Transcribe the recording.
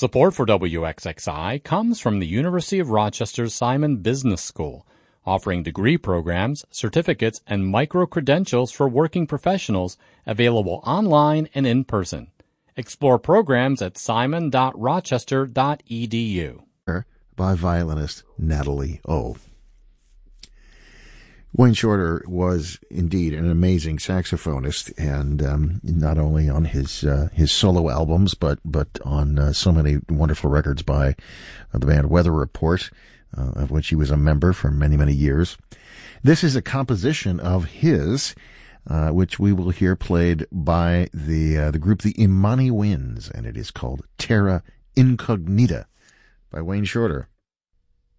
Support for WXXI comes from the University of Rochester's Simon Business School, offering degree programs, certificates, and micro-credentials for working professionals available online and in person. Explore programs at simon.rochester.edu. By violinist Natalie O. Wayne Shorter was indeed an amazing saxophonist, and not only on his solo albums, but on so many wonderful records by the band Weather Report, of which he was a member for many, many years. This is a composition of his, which we will hear played by the group the Imani Winds, and it is called Terra Incognita by Wayne Shorter.